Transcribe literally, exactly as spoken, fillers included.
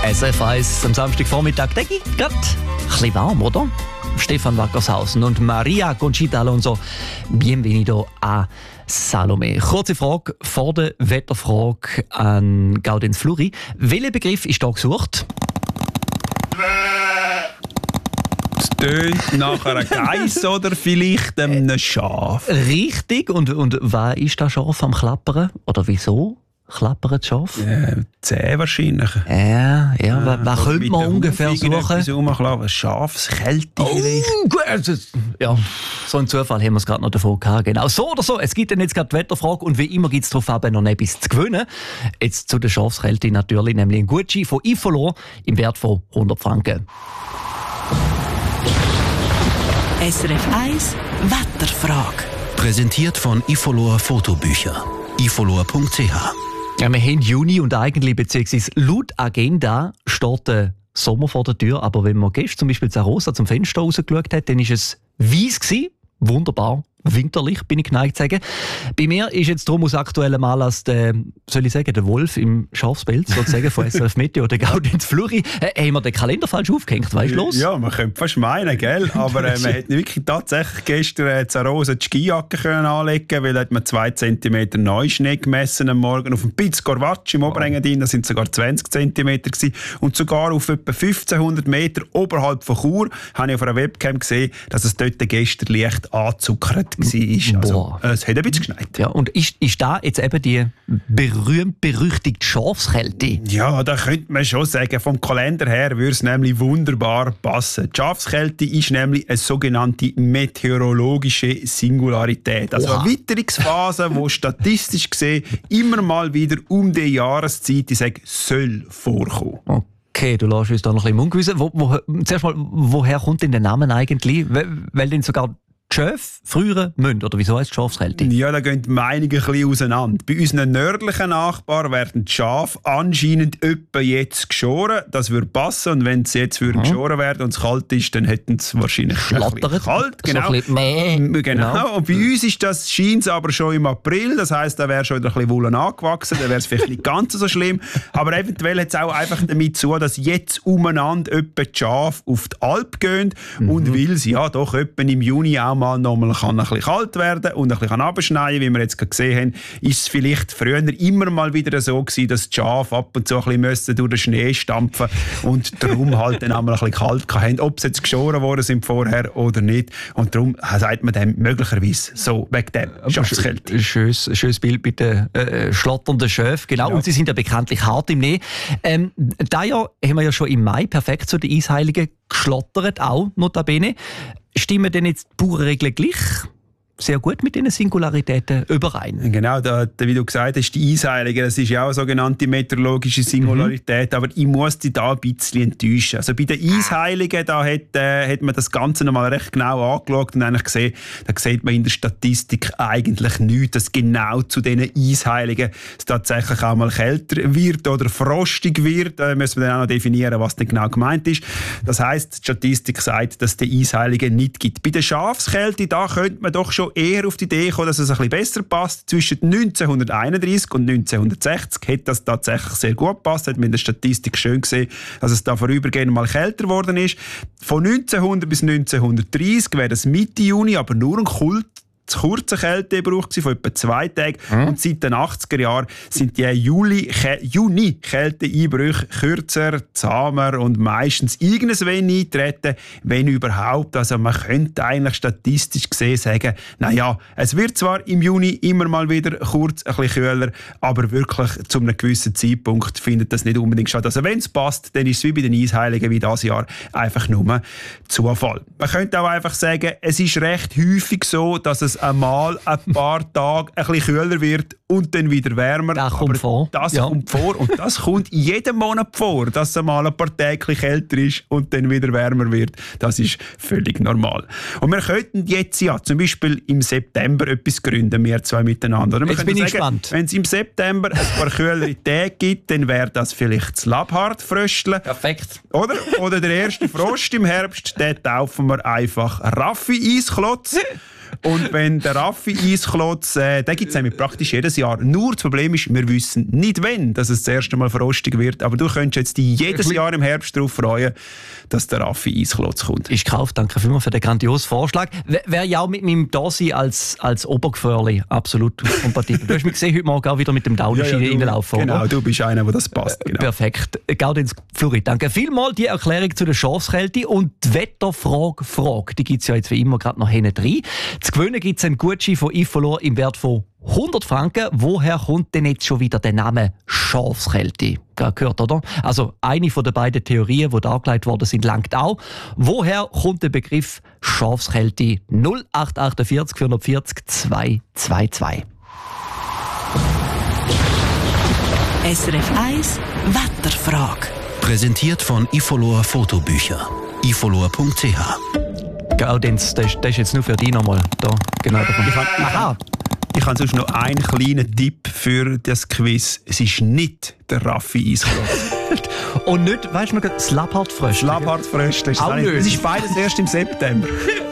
S F eins am Samstagvormittag, der gibt gerade ein bisschen warm, oder? Stefan Wackershausen und Maria Conchita Alonso. Bienvenido a Salome. Kurze Frage vor der Wetterfrage an Gaudenz Fluri. Welcher Begriff ist da gesucht? Es tönt nach einer Geiss oder vielleicht einem Schaf. Richtig. Und, und was ist das Schaf am Klappern? Oder wieso? Klappert das Schaf? Ja, zehn wahrscheinlich. Ja, ja. Was, was könnte man ungefähr suchen? Eine Schafskälte Oh, vielleicht. gut. Also, ja, so ein Zufall haben wir es gerade noch davon gehabt. Genau. So oder so, es gibt dann jetzt gerade die Wetterfrage und wie immer gibt es darauf aber noch etwas zu gewinnen. Jetzt zu der Schafskälte natürlich, nämlich ein Gutschein von Ifolor im Wert von hundert Franken. S R F eins Wetterfrage. Präsentiert von Ifolor Fotobücher. ifolor punkt c h. Ja, wir haben Juni und eigentlich, beziehungsweise laut Agenda, steht der Sommer vor der Tür. Aber wenn man gestern zum Beispiel zu Rosa zum Fenster rausgeschaut hat, dann war es weiss gewesen. Wunderbar. Winterlich, bin ich geneigt zu sagen. Bei mir ist jetzt darum aus aktuellem Anlass der, soll ich sagen, der Wolf im Schafspelz, sozusagen, von S R F Meteo, der Gaudenz Fluri. Äh, haben wir den Kalender falsch aufgehängt, weißt du, los? Ja, man könnte fast meinen, gell? Aber äh, man hätte wirklich tatsächlich gestern äh, zu Rosa die Skijacke können anlegen können, weil hat man zwei Zentimeter Neuschnee gemessen am Morgen. Auf dem Piz Corvacci im Oberengadin, das sind sogar zwanzig Zentimeter gewesen. Und sogar auf etwa fünfzehnhundert Meter oberhalb von Chur habe ich auf einer Webcam gesehen, dass es dort gestern leicht angezuckert war. Also, äh, es hat ein bisschen geschneit. Ja, und ist, ist da jetzt eben die berühmt-berüchtigte Schafskälte? Ja, da könnte man schon sagen, vom Kalender her würde es nämlich wunderbar passen. Die Schafskälte ist nämlich eine sogenannte meteorologische Singularität. Also Wow. eine Witterungsphase, die statistisch gesehen immer mal wieder um die Jahreszeit, ich sage, soll vorkommen. Okay, du lässt uns da noch ein bisschen im Ungewissen. Wo, wo, zuerst mal, woher kommt denn der Name eigentlich? Weil, weil denn sogar die Schafe früher müssen, oder wieso heisst Schafskälte? Ja, da gehen die Meinungen ein bisschen auseinander. Bei unseren nördlichen Nachbarn werden die Schafe anscheinend etwa jetzt geschoren. Das würde passen. Und wenn sie jetzt würden geschoren werden und es kalt ist, dann hätten sie wahrscheinlich Schlattert. kalt. Genau. So ein bisschen mäh. Genau. Genau. Und bei uns ist das, scheint es aber schon im April. Das heisst, da wäre schon wieder ein bisschen Wolle angewachsen. Dann wäre es vielleicht nicht ganz so schlimm. Aber eventuell hat es auch einfach damit zu, dass jetzt umeinander etwa die Schafe auf die Alp gehen. Mhm. Und weil es ja doch etwa im Juni auch mal noch mal kann ein bisschen kalt werden und ein bisschen abschneien, wie wir jetzt gerade gesehen haben, ist es vielleicht früher immer mal wieder so gewesen, dass die Schafe ab und zu ein bisschen durch den Schnee stampfen und darum halt dann einmal ein bisschen kalt hatten, ob sie jetzt geschoren worden sind vorher oder nicht. Und darum sagt man dem möglicherweise so, wegen dem Schafskälte. Schönes, schönes Bild mit den äh, schlotternden Schöfen, genau. Ja. Und sie sind ja bekanntlich hart im Schnee. Ähm, da Jahr haben wir ja schon im Mai perfekt zu den Eisheiligen geschlottert, auch notabene. Stimmen denn jetzt die Bauernregeln gleich sehr gut mit diesen Singularitäten überein? Genau, da, wie du gesagt hast, die Eisheiligen, das ist ja auch eine sogenannte meteorologische Singularität, mhm. aber ich muss dich da ein bisschen enttäuschen. Also bei den Eisheiligen, da hat, äh, hat man das Ganze nochmal recht genau angeschaut und eigentlich gesehen, da sieht man in der Statistik eigentlich nichts, dass genau zu diesen Eisheiligen es tatsächlich auch mal kälter wird oder frostig wird. Da müssen wir dann auch noch definieren, was denn genau gemeint ist. Das heisst, die Statistik sagt, dass es die Eisheiligen nicht gibt. Bei der Schafskälte, da könnte man doch schon eher auf die Idee kommen, dass es ein bisschen besser passt. Zwischen neunzehnhunderteinunddreissig und neunzehnhundertsechzig hat das tatsächlich sehr gut gepasst. Hat man in der Statistik schön gesehen, dass es da vorübergehend mal kälter geworden ist. Von neunzehnhundert bis neunzehnhundertdreissig wäre das Mitte Juni, aber nur ein Kult zu kurzer Kälteeinbruch von etwa zwei Tagen. Mhm. Und seit den achtziger Jahren sind die Juli, Juni-Kälteeinbrüche kürzer, zahmer und meistens irgendwas wenig eintreten, wenn überhaupt. Also man könnte eigentlich statistisch gesehen sagen, naja, es wird zwar im Juni immer mal wieder kurz ein bisschen kühler, aber wirklich zu einem gewissen Zeitpunkt findet das nicht unbedingt statt. Also wenn es passt, dann ist es wie bei den Eisheiligen wie dieses Jahr einfach nur Zufall. Man könnte auch einfach sagen, es ist recht häufig so, dass es einmal ein paar Tage ein bisschen kühler wird und dann wieder wärmer. Das kommt vor. Das ja. kommt vor und das kommt jeden Monat vor, dass es einmal ein paar Tage kälter ist und dann wieder wärmer wird. Das ist völlig normal. Und wir könnten jetzt ja zum Beispiel im September etwas gründen, wir zwei miteinander. Wir jetzt bin ich sagen, gespannt. Wenn es im September ein paar kühlere Tage gibt, dann wäre das vielleicht das Labhart-Fröstle. Perfekt. Oder? Oder der erste Frost im Herbst, den taufen wir einfach Raffi-Eisklotz. Und wenn der Raffi-Eisklotz, äh, den gibt es nämlich praktisch jedes Jahr. Nur das Problem ist, wir wissen nicht, wann dass es das erste Mal verrostet wird. Aber du könntest jetzt dich jedes Jahr im Herbst darauf freuen, dass der Raffi-Eisklotz kommt. Ist gekauft, danke vielmals für den grandiosen Vorschlag. Wäre ja auch mit meinem Dasein als, als Obergefährli absolut kompatibel. Du hast mich gesehen, heute Morgen auch wieder mit dem Daunenschiene ja, ja, reinlaufen. Genau, oder? du bist einer, wo das passt. Genau. Perfekt. Gaudenz Fluri, danke vielmals. Die Erklärung zu der Schafskälte und die Wetterfrage, Frage, die gibt es ja jetzt wie immer gerade noch hinten drin. Zu gewinnen gibt es einen Gutschein von Ifolor im Wert von hundert Franken. Woher kommt denn jetzt schon wieder der Name Schafskälte? Gehört, oder? Also eine von den beiden Theorien, die dargelegt worden sind, langt auch. Woher kommt der Begriff Schafskälte? null acht acht vier vier vier null zwei zwei zwei. S R F eins Wetterfrage. Präsentiert von Ifolor Fotobücher. ifolor punkt c h. Gaudenz, das, das ist jetzt nur für dich nochmal. Da, genau. Ich habe, ich, habe, ich habe sonst noch einen kleinen Tipp für das Quiz. Es ist nicht der Raffi-Eisklotz. Und nicht, weißt du noch, das Lapphartfröschli. Lapphartfröschli. Auch nicht. Es ist beides erst im September.